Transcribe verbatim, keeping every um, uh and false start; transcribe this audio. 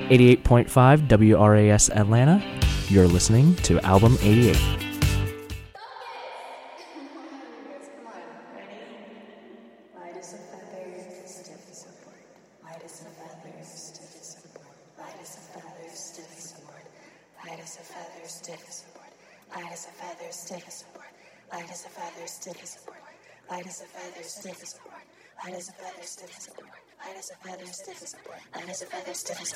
eighty-eight point five W R A S Atlanta. You're listening to Album eighty-eight. Light as a feather, stiff as a board. Light as a feather, stiff as a board. Light as a feather, stiff as a board. Light as a feather, stiff as a board. Light as a feather, stiff as a